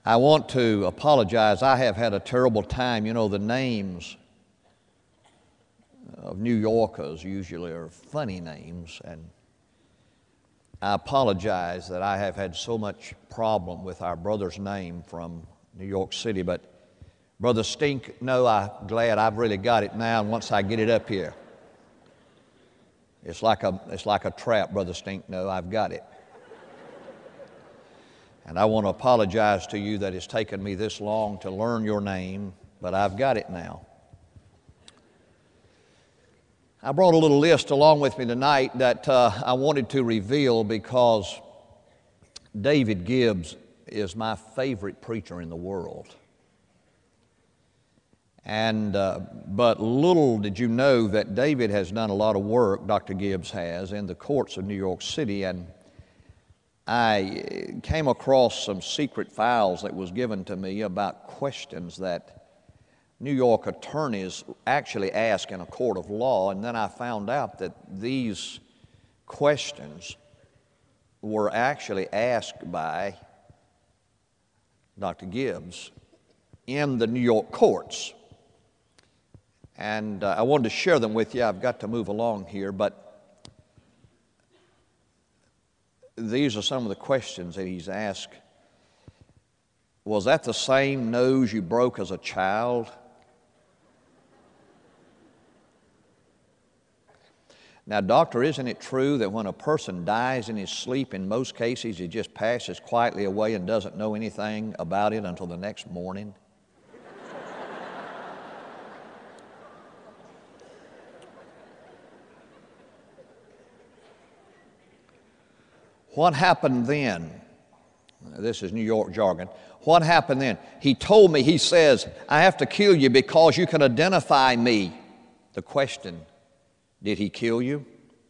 I want to apologize. I have had a terrible time. You know, the names of New Yorkers usually are funny names, and I apologize that I have had so much problem with our brother's name from New York City, but Brother Stink, no, I'm glad I've really got it now, and once I get it up here, it's like a trap, Brother Stink, no, I've got it. And I want to apologize to you that it's taken me this long to learn your name, but I've got it now. I brought a little list along with me tonight that I wanted to reveal because David Gibbs is my favorite preacher in the world. And but little did you know that David has done a lot of work, Dr. Gibbs has, in the courts of New York City, and I came across some secret files that was given to me about questions that New York attorneys actually ask in a court of law, and then I found out that these questions were actually asked by Dr. Gibbs in the New York courts. And I wanted to share them with you. I've got to move along here, but these are some of the questions that he's asked. Was that the same nose you broke as a child? Now, doctor, isn't it true that when a person dies in his sleep, in most cases he just passes quietly away and doesn't know anything about it until the next morning? What happened then? This is New York jargon. What happened then? He told me, he says, I have to kill you because you can identify me. The question, did he kill you?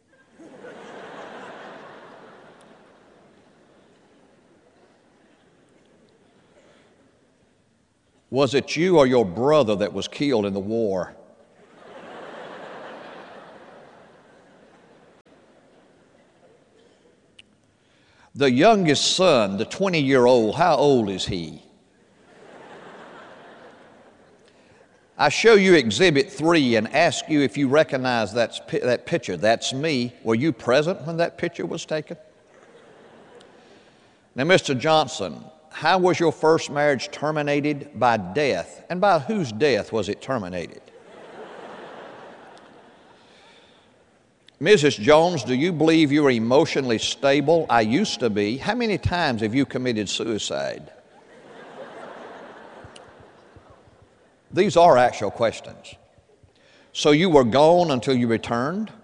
Was it you or your brother that was killed in the war? The youngest son, the 20-year-old, how old is he? I show you Exhibit 3 and ask you if you recognize that picture. That's me. Were you present when that picture was taken? Now, Mr. Johnson, how was your first marriage terminated? By death. And by whose death was it terminated? Mrs. Jones, do you believe you are emotionally stable? I used to be. How many times have you committed suicide? These are actual questions. So you were gone until you returned?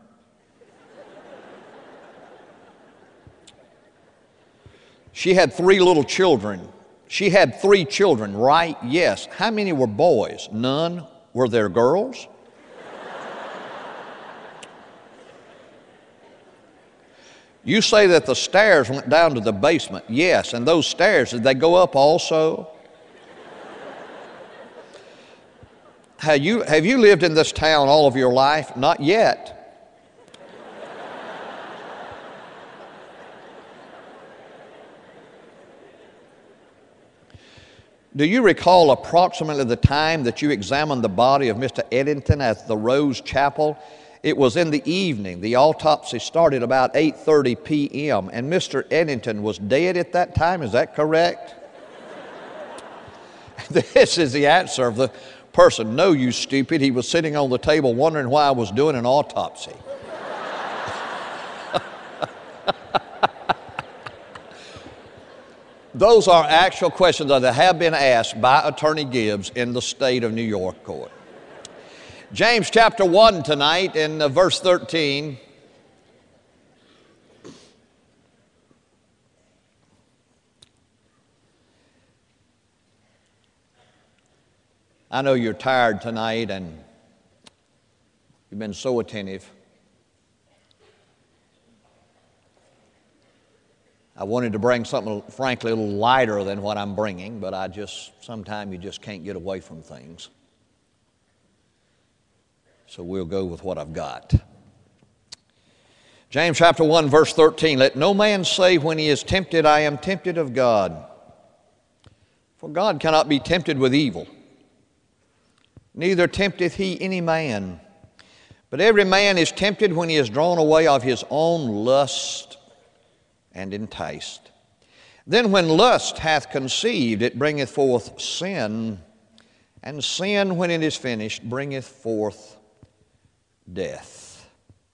She had 3 little children. She had 3 children, right? Yes. How many were boys? None. Were there girls? You say that the stairs went down to the basement. Yes, and those stairs, did they go up also? Have you lived in this town all of your life? Not yet. Do you recall approximately the time that you examined the body of Mr. Eddington at the Rose Chapel? It was in the evening. The autopsy started about 8:30 p.m., and Mr. Eddington was dead at that time. Is that correct? This is the answer of the person. No, you stupid. He was sitting on the table wondering why I was doing an autopsy. Those are actual questions that have been asked by Attorney Gibbs in the state of New York court. James chapter 1 tonight in verse 13. I know you're tired tonight and you've been so attentive. I wanted to bring something, frankly, a little lighter than what I'm bringing, but sometimes you just can't get away from things. So we'll go with what I've got. James chapter 1, verse 13, let no man say when he is tempted, I am tempted of God. For God cannot be tempted with evil, neither tempteth he any man. But every man is tempted when he is drawn away of his own lust and enticed. Then when lust hath conceived, it bringeth forth sin, and sin, when it is finished, bringeth forth death.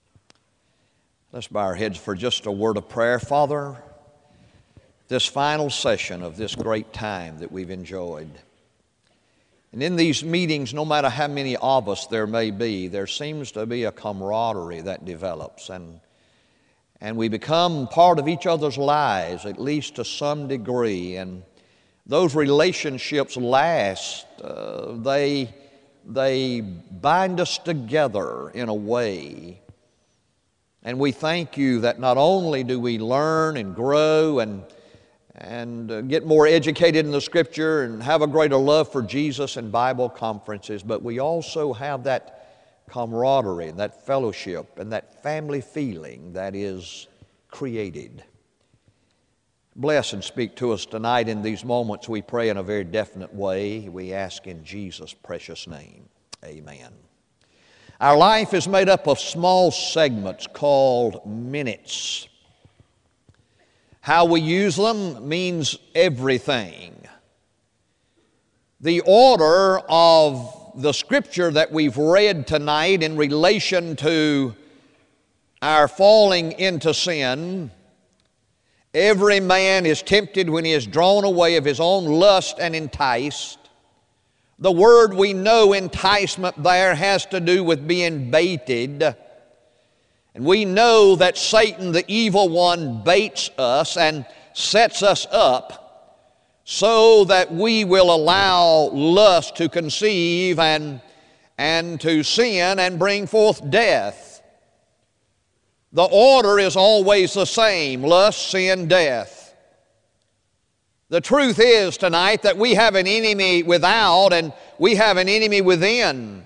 Let's bow our heads for just a word of prayer. Father, this final session of this great time that we've enjoyed, and in these meetings, no matter how many of us there may be, there seems to be a camaraderie that develops, and we become part of each other's lives, at least to some degree, and those relationships last. They bind us together in a way. And we thank you that not only do we learn and grow and get more educated in the Scripture and have a greater love for Jesus and Bible conferences, but we also have that camaraderie and that fellowship and that family feeling that is created. Bless and speak to us tonight in these moments, we pray, in a very definite way. We ask in Jesus' precious name. Amen. Our life is made up of small segments called minutes. How we use them means everything. The order of the Scripture that we've read tonight in relation to our falling into sin, every man is tempted when he is drawn away of his own lust and enticed. The word we know, enticement, there has to do with being baited. And we know that Satan, the evil one, baits us and sets us up so that we will allow lust to conceive and to sin and bring forth death. The order is always the same: lust, sin, death. The truth is tonight that we have an enemy without and we have an enemy within.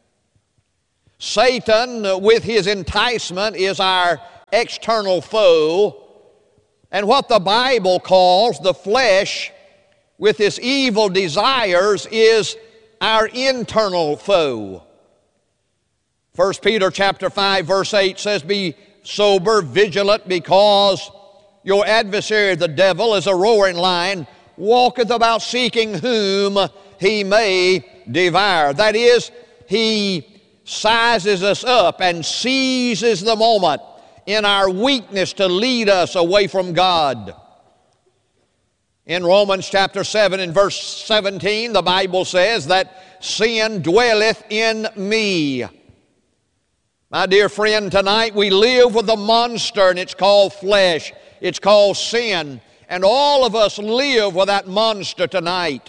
Satan, with his enticement, is our external foe, and what the Bible calls the flesh, with its evil desires, is our internal foe. 1 Peter chapter 5 verse 8 says, "Be sober, vigilant, because your adversary the devil, as a roaring lion, walketh about seeking whom he may devour." That is, he sizes us up and seizes the moment in our weakness to lead us away from God. In Romans chapter 7 and verse 17, the Bible says that sin dwelleth in me. My dear friend, tonight we live with a monster, and it's called flesh. It's called sin. And all of us live with that monster tonight.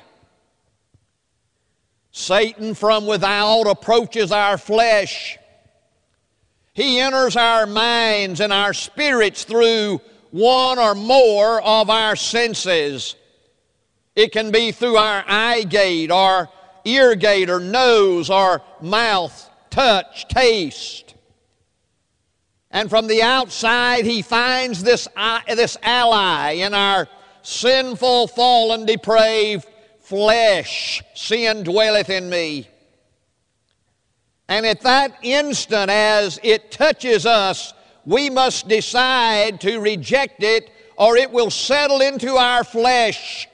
Satan from without approaches our flesh. He enters our minds and our spirits through one or more of our senses. It can be through our eye gate or ear gate or nose or mouth, touch, taste. And from the outside, he finds this ally in our sinful, fallen, depraved flesh. Sin dwelleth in me. And at that instant, as it touches us, we must decide to reject it, or it will settle into our flesh.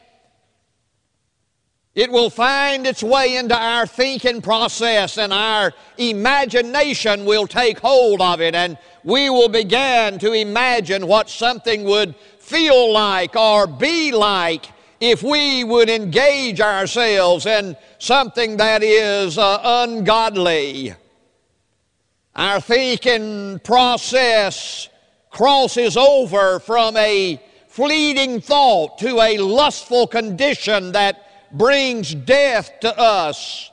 It will find its way into our thinking process, and our imagination will take hold of it, and we will begin to imagine what something would feel like or be like if we would engage ourselves in something that is ungodly. Our thinking process crosses over from a fleeting thought to a lustful condition that brings death to us.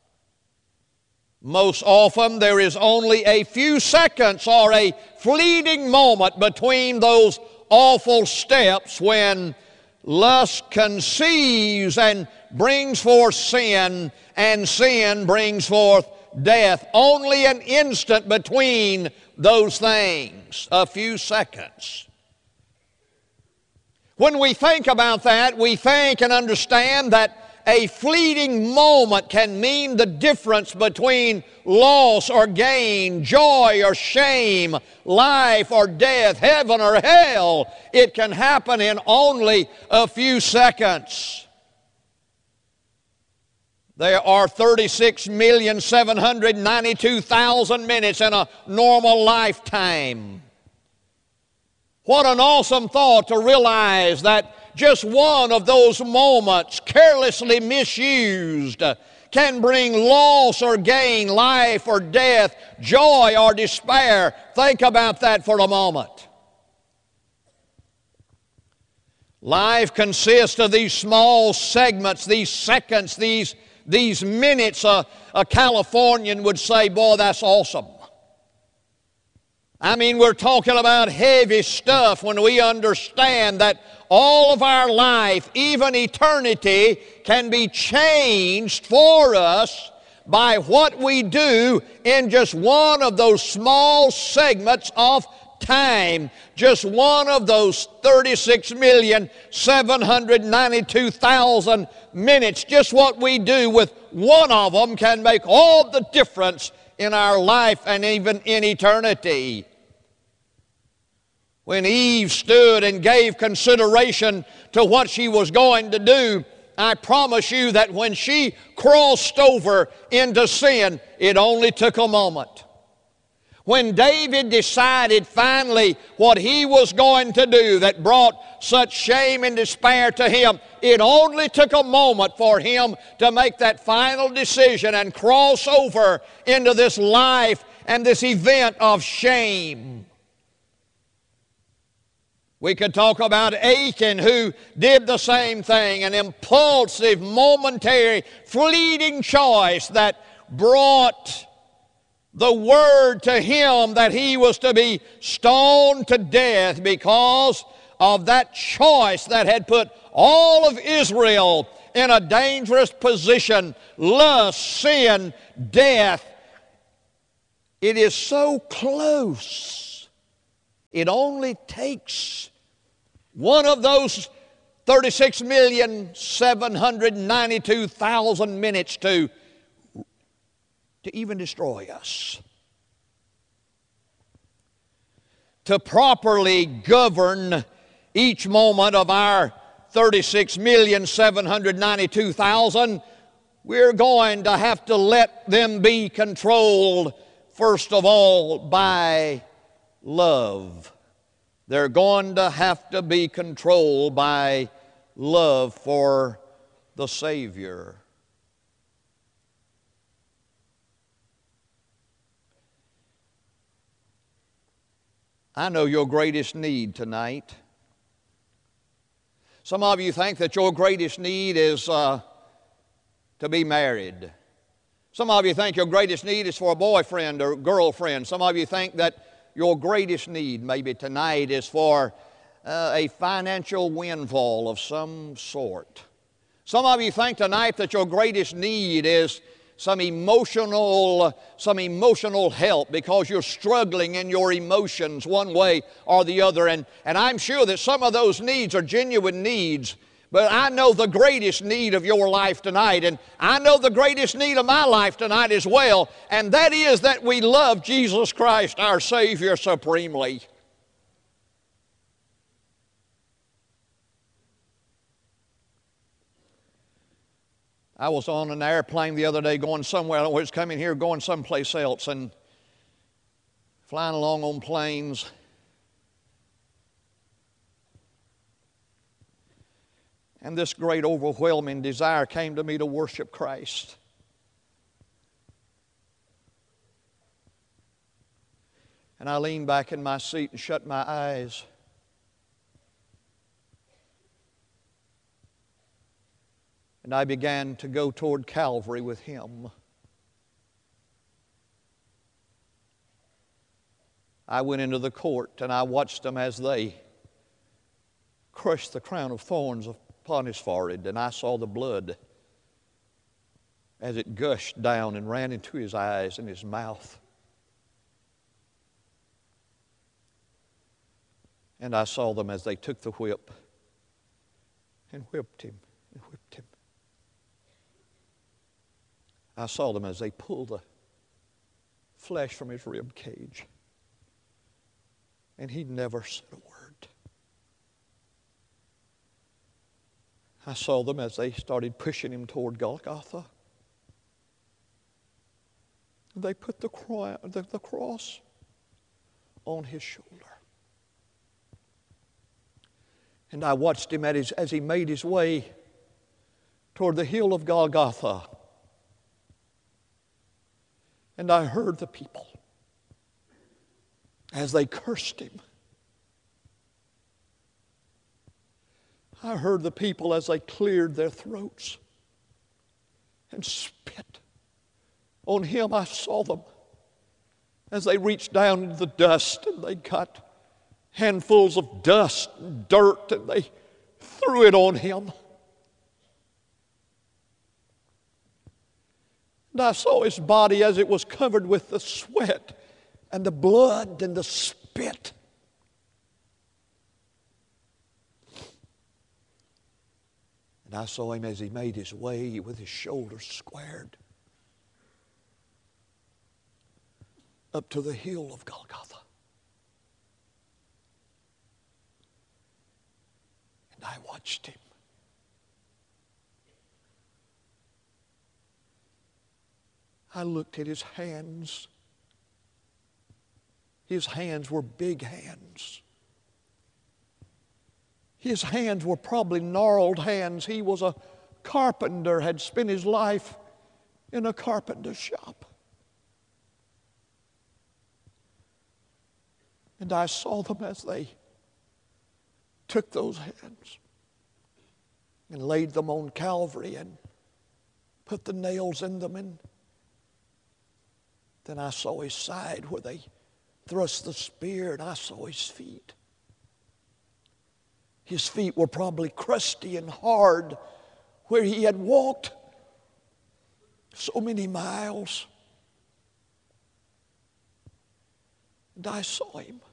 Most often there is only a few seconds or a fleeting moment between those awful steps when lust conceives and brings forth sin, and sin brings forth death. Only an instant between those things, a few seconds. When we think about that, we think and understand that a fleeting moment can mean the difference between loss or gain, joy or shame, life or death, heaven or hell. It can happen in only a few seconds. There are 36,792,000 minutes in a normal lifetime. What an awesome thought to realize that just one of those moments, carelessly misused, can bring loss or gain, life or death, joy or despair. Think about that for a moment. Life consists of these small segments, these seconds, these minutes. A Californian would say, boy, that's awesome. I mean, we're talking about heavy stuff when we understand that all of our life, even eternity, can be changed for us by what we do in just one of those small segments of time. Just one of those 36,792,000 minutes. Just what we do with one of them can make all the difference in our life and even in eternity. When Eve stood and gave consideration to what she was going to do, I promise you that when she crossed over into sin, it only took a moment. When David decided finally what he was going to do that brought such shame and despair to him, it only took a moment for him to make that final decision and cross over into this life and this event of shame. We could talk about Achan, who did the same thing, an impulsive, momentary, fleeting choice that brought the word to him that he was to be stoned to death because of that choice that had put all of Israel in a dangerous position. Lust, sin, death. It is so close. It only takes one of those 36,792,000 minutes to even destroy us. To properly govern each moment of our 36,792,000, we're going to have to let them be controlled, first of all, by love. They're going to have to be controlled by love for the Savior. I know your greatest need tonight. Some of you think that your greatest need is to be married. Some of you think your greatest need is for a boyfriend or girlfriend. Some of you think that your greatest need maybe tonight is for a financial windfall of some sort. Some of you think tonight that your greatest need is some emotional help because you're struggling in your emotions one way or the other. And I'm sure that some of those needs are genuine needs. But I know the greatest need of your life tonight, and I know the greatest need of my life tonight as well, and that is that we love Jesus Christ, our Savior, supremely. I was on an airplane the other day going somewhere. I don't know where it's coming here, going someplace else, and flying along on planes. And this great overwhelming desire came to me to worship Christ. And I leaned back in my seat and shut my eyes. And I began to go toward Calvary with Him. I went into the court and I watched them as they crushed the crown of thorns upon His forehead, and I saw the blood as it gushed down and ran into His eyes and His mouth. And I saw them as they took the whip and whipped him and whipped him. I saw them as they pulled the flesh from his rib cage. And he never said a word. I saw them as they started pushing him toward Golgotha. They put the cross on his shoulder. And I watched him as he made his way toward the hill of Golgotha. And I heard the people as they cursed him. I heard the people as they cleared their throats and spit on him. I saw them as they reached down into the dust and they got handfuls of dust and dirt and they threw it on him. And I saw his body as it was covered with the sweat and the blood and the spit. And I saw him as he made his way with his shoulders squared up to the hill of Golgotha. And I watched him. I looked at his hands. His hands were big hands. His hands were probably gnarled hands. He was a carpenter, had spent his life in a carpenter shop. And I saw them as they took those hands and laid them on Calvary and put the nails in them. And then I saw his side where they thrust the spear, and I saw his feet. His feet were probably crusty and hard where he had walked so many miles. And I saw him.